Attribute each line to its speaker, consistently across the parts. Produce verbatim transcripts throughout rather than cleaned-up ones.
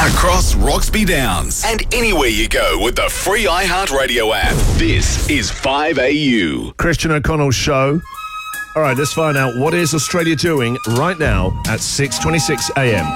Speaker 1: across Roxby Downs and anywhere you go with the free iHeartRadio app. This is five A U.
Speaker 2: Christian O'Connell Show. All right, let's find out what is Australia doing right now at six twenty-six a m.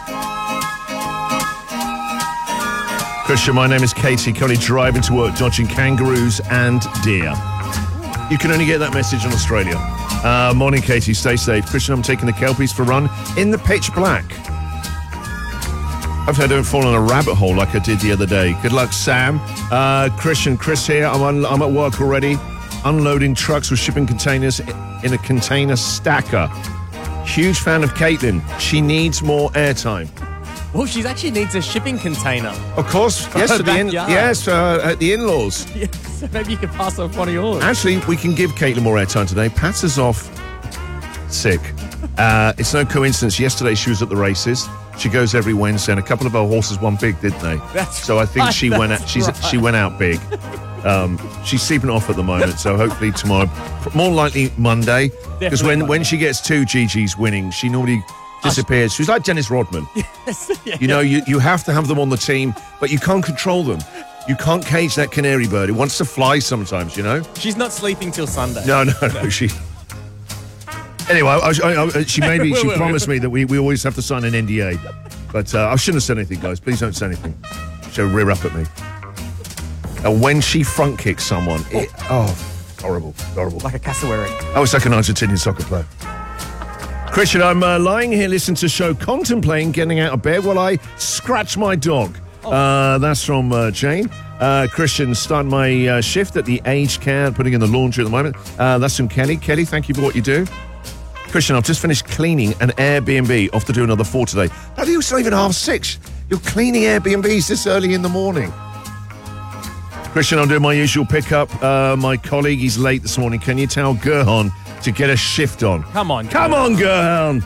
Speaker 2: Christian, my name is Katie, currently driving to work, dodging kangaroos and deer. You can only get that message in Australia. Uh, morning, Katie. Stay safe. Christian, I'm taking the Kelpies for a run in the pitch black. Hopefully I don't fall in a rabbit hole like I did the other day. Good luck, Sam. Uh, Christian, Chris here. I'm, on, I'm at work already, unloading trucks with shipping containers in a container stacker. Huge fan of Caitlin. She needs more airtime.
Speaker 3: Well, she actually needs a shipping container.
Speaker 2: Of course. Yes, at the, in, yes uh, at the in-laws.
Speaker 3: Yeah, so maybe you could pass off one of yours.
Speaker 2: Actually, we can give Caitlin more airtime today. Pat is off sick. Uh, it's no coincidence. Yesterday she was at the races. She goes every Wednesday, and a couple of her horses won big, didn't they?
Speaker 3: That's
Speaker 2: so I think
Speaker 3: right,
Speaker 2: she went out. She's
Speaker 3: right.
Speaker 2: she went out big. Um, she's sleeping off at the moment, so hopefully tomorrow, more likely Monday, because when
Speaker 3: Monday.
Speaker 2: when she gets two G Gs winning, she normally disappears. She's like Dennis Rodman.
Speaker 3: Yes, yeah.
Speaker 2: You know, you, you have to have them on the team, but you can't control them. You can't cage that canary bird. It wants to fly sometimes, you know?
Speaker 3: She's not sleeping till Sunday.
Speaker 2: No, no, no. She. Anyway, I, I, I, she made me. She promised me that we, we always have to sign an N D A. But uh, I shouldn't have said anything, guys. Please don't say anything. She'll rear up at me. And when she front kicks someone, it, oh, horrible, horrible.
Speaker 3: Like a cassowary.
Speaker 2: I was like an Argentinian soccer player. Christian, I'm uh, lying here listening to the show, contemplating getting out of bed while I scratch my dog. Oh. Uh, that's from uh, Jane. Uh, Christian, starting my uh, shift at the aged care, putting in the laundry at the moment. Uh, that's from Kelly. Kelly, thank you for what you do. Christian, I've just finished cleaning an Airbnb. Off to do another four today. How do you it's not even half six? You're cleaning Airbnbs this early in the morning. Christian, I'm doing my usual pickup. Uh, my colleague, he's late this morning. Can you tell Gerhon to get a shift on?
Speaker 3: Come on.
Speaker 2: Come on, Gerhon.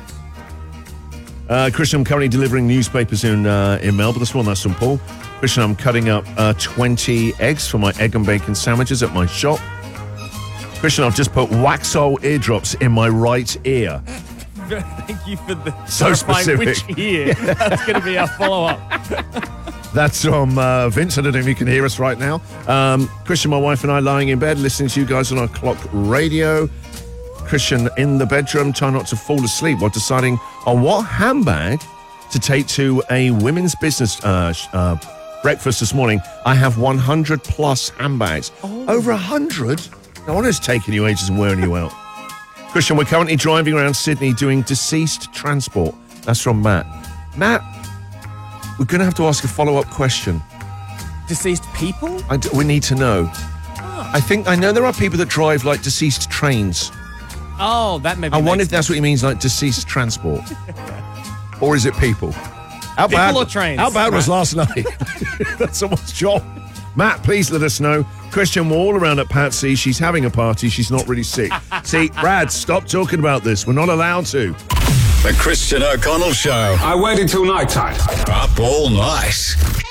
Speaker 2: Uh, Christian, I'm currently delivering newspapers in uh, in Melbourne. This one, that's from Paul. Christian, I'm cutting up uh, twenty eggs for my egg and bacon sandwiches at my shop. Christian, I've just put Waxhole eardrops in my right ear.
Speaker 3: Thank you for the
Speaker 2: So specific.
Speaker 3: Which ear? That's going to be our follow-up.
Speaker 2: That's from uh, Vince. I don't know if you can hear us right now. Um, Christian, my wife and I lying in bed listening to you guys on our clock radio. Christian in the bedroom, trying not to fall asleep while deciding on what handbag to take to a women's business uh, uh, breakfast this morning. I have one hundred plus handbags. Oh. Over one hundred? No wonder it's taking you ages and wearing you out. Christian, we're currently driving around Sydney doing deceased transport. That's from Matt. Matt, we're going to have to ask a follow-up question.
Speaker 3: Deceased people?
Speaker 2: I d- we need to know. Oh. I think, I know there are people that drive like deceased trains.
Speaker 3: Oh, that may be.
Speaker 2: I wonder if that's what he means, like deceased transport. Or is it people? How
Speaker 3: people
Speaker 2: bad,
Speaker 3: or trains?
Speaker 2: How bad was last night? That's someone's job. Matt, please let us know. Christian, we're all around at Patsy. She's having a party. She's not really sick. See, Brad, stop talking about this. We're not allowed to.
Speaker 1: The Christian O'Connell Show.
Speaker 4: I waited till night time.
Speaker 1: Up all night.